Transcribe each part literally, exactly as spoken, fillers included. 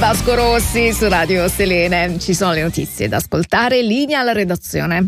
Vasco Rossi su Radio Selene. Ci sono le notizie da ascoltare, linea alla redazione.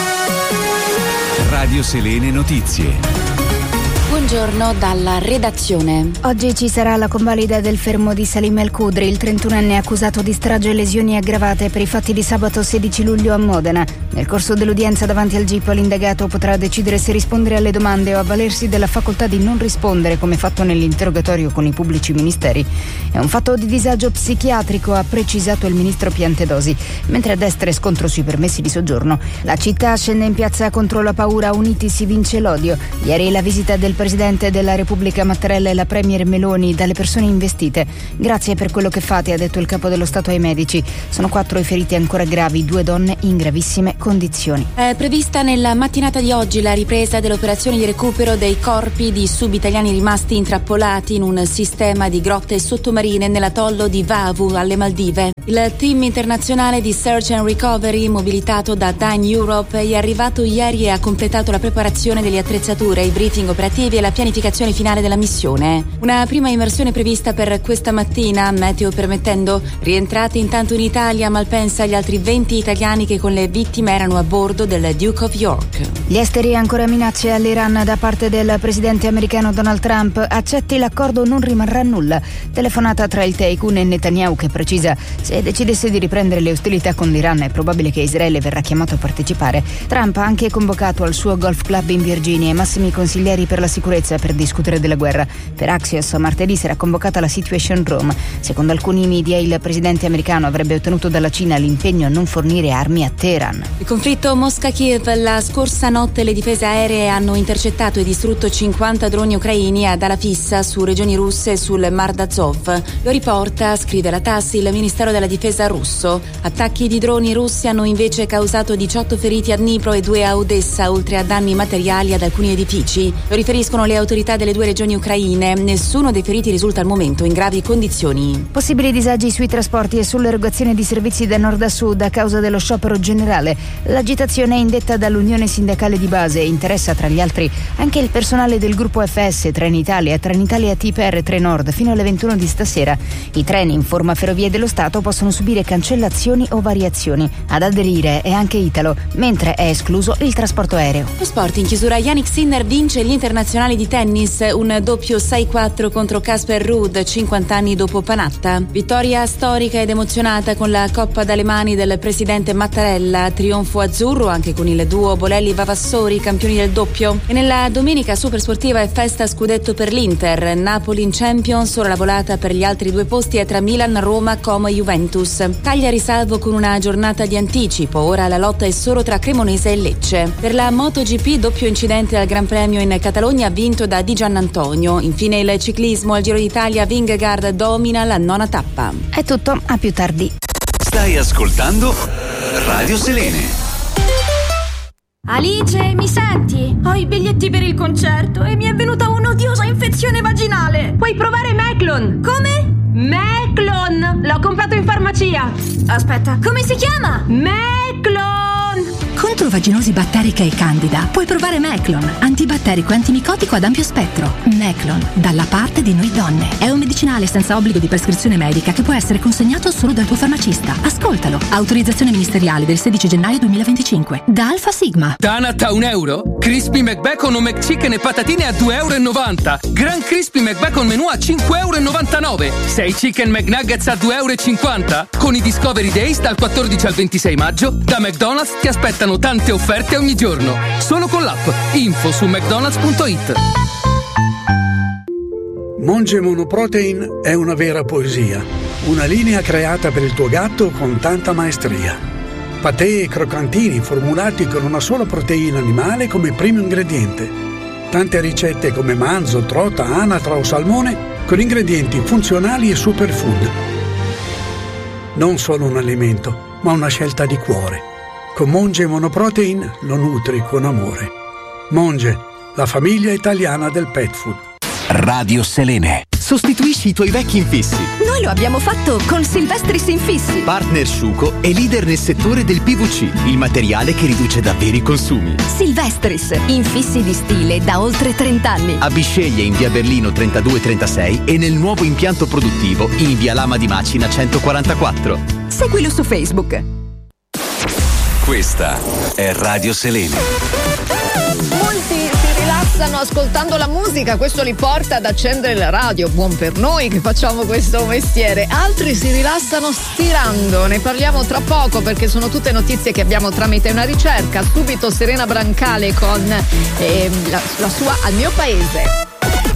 Radio Selene Notizie. Buongiorno dalla redazione. Oggi ci sarà la convalida del fermo di Salim El Khudri, il trentunenne accusato di strage e lesioni aggravate per i fatti di sabato sedici luglio a Modena. Nel corso dell'udienza davanti al G I P l'indagato potrà decidere se rispondere alle domande o avvalersi della facoltà di non rispondere, come fatto nell'interrogatorio con i pubblici ministeri. È un fatto di disagio psichiatrico, ha precisato il ministro Piantedosi, mentre a destra è scontro sui permessi di soggiorno. La città scende in piazza contro la paura, uniti si vince l'odio. Ieri la visita del Presidente della Repubblica Mattarella e la Premier Meloni dalle persone investite. Grazie per quello che fate, ha detto il capo dello Stato ai medici. Sono quattro i feriti ancora gravi, due donne in gravissime condizioni. È prevista nella mattinata di oggi la ripresa dell'operazione di recupero dei corpi di subitaliani rimasti intrappolati in un sistema di grotte sottomarine nell'atollo di Vavu alle Maldive. Il team internazionale di Search and Recovery, mobilitato da Dine Europe, è arrivato ieri e ha completato la preparazione delle attrezzature, i briefing operativi e la pianificazione finale della missione. Una prima immersione prevista per questa mattina, meteo permettendo. Rientrati intanto in Italia, Malpensa gli altri venti italiani che con le vittime erano a bordo del Duke of York. Gli esteri ancora minacce all'Iran da parte del presidente americano Donald Trump. Accetti l'accordo, non rimarrà nulla. Telefonata tra il tycoon e Netanyahu che precisa: se decidesse di riprendere le ostilità con l'Iran è probabile che Israele verrà chiamato a partecipare. Trump ha anche convocato al suo golf club in Virginia i massimi consiglieri per la sicurezza per discutere della guerra. Per Axios martedì sarà convocata la Situation Room. Secondo alcuni media il presidente americano avrebbe ottenuto dalla Cina l'impegno a non fornire armi a Teheran. Il conflitto Mosca-Kiev. La scorsa notte le difese aeree hanno intercettato e distrutto cinquanta droni ucraini ad ala fissa su regioni russe e sul Mar d'Azov. Lo riporta, scrive la TASS, il Ministero della Difesa russo. Attacchi di droni russi hanno invece causato diciotto feriti a Dnipro e due a Odessa, oltre a danni materiali ad alcuni edifici. Lo riferiscono le autorità delle due regioni ucraine. Nessuno dei feriti risulta al momento in gravi condizioni. Possibili disagi sui trasporti e sull'erogazione di servizi da nord a sud a causa dello sciopero generale. L'agitazione è indetta dall'Unione Sindacale di Base e interessa tra gli altri anche il personale del gruppo F S, Trenitalia, Trenitalia T P R Trenord fino alle ventuno di stasera. I treni, informa Ferrovie dello Stato, possono subire cancellazioni o variazioni. Ad aderire è anche Italo, mentre è escluso il trasporto aereo. Lo sport in chiusura. Yannick Sinner vince gli internazionali di tennis, un doppio sei quattro contro Casper Ruud, cinquanta anni dopo Panatta. Vittoria storica ed emozionata con la coppa dalle mani del presidente Mattarella, trionfo azzurro anche con il duo Bolelli-Vavassori, campioni del doppio. E nella domenica supersportiva è festa scudetto per l'Inter, Napoli in Champions, ora la volata per gli altri due posti è tra Milan, Roma, Como e Juventus. Cagliari salvo con una giornata di anticipo, ora la lotta è solo tra Cremonese e Lecce. Per la MotoGP doppio incidente al Gran Premio in Catalogna vinto da Di Giannantonio. Infine il ciclismo al Giro d'Italia, Vingegaard domina la nona tappa. È tutto, a più tardi. Stai ascoltando Radio Selene. Alice, mi senti? Ho i biglietti per il concerto e mi è venuta un'odiosa infezione vaginale. Puoi provare Meclon. Come? Meclon! L'ho comprato in farmacia. Aspetta, come si chiama? Meclon! Contro vaginosi batterica e candida puoi provare Meclon, antibatterico e antimicotico ad ampio spettro. Meclon, dalla parte di noi donne. È un medicinale senza obbligo di prescrizione medica che può essere consegnato solo dal tuo farmacista. Ascoltalo. Autorizzazione ministeriale del sedici gennaio duemilaventicinque. Da Alfa Sigma. Tanat a un euro? Crispy McBacon o McChicken e patatine a due euro e novanta. Gran Crispy McBacon menù a cinque euro e novantanove. sei Chicken McNuggets a due euro e cinquanta. Con i Discovery Days dal quattordici al ventisei maggio, da McDonald's ti aspettano tante offerte ogni giorno. Solo con l'app. Info su mcdonalds punto it. Monge Monoprotein è una vera poesia. Una linea creata per il tuo gatto con tanta maestria. Patè e croccantini formulati con una sola proteina animale come primo ingrediente. Tante ricette come manzo, trota, anatra o salmone con ingredienti funzionali e superfood. Non solo un alimento, ma una scelta di cuore. Con Monge Monoprotein lo nutri con amore. Monge, la famiglia italiana del pet food. Radio Selene. Sostituisci i tuoi vecchi infissi. Noi lo abbiamo fatto con Silvestris Infissi. Partner Sciuco e leader nel settore del P V C, il materiale che riduce davvero i consumi. Silvestris, infissi di stile da oltre trenta anni. A Bisceglie in via Berlino trentadue trentasei e nel nuovo impianto produttivo in via Lama di Macina centoquarantaquattro. Seguilo su Facebook. Questa è Radio Selene. Molti si rilassano ascoltando la musica, questo li porta ad accendere la radio, buon per noi che facciamo questo mestiere. Altri si rilassano stirando, ne parliamo tra poco perché sono tutte notizie che abbiamo tramite una ricerca. Subito Serena Brancale con eh, la, la sua Al mio paese.